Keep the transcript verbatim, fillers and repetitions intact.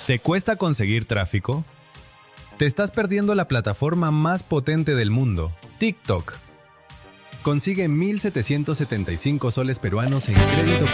¿Te cuesta conseguir tráfico? Te estás perdiendo la plataforma más potente del mundo, TikTok. Consigue mil setecientos setenta y cinco soles peruanos en crédito